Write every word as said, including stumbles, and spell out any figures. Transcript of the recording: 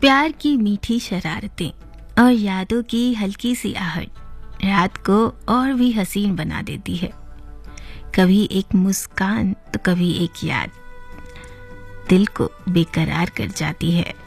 प्यार की मीठी शरारतें और यादों की हल्की सी आहट रात को और भी हसीन बना देती है। कभी एक मुस्कान तो कभी एक याद दिल को बेकरार कर जाती है।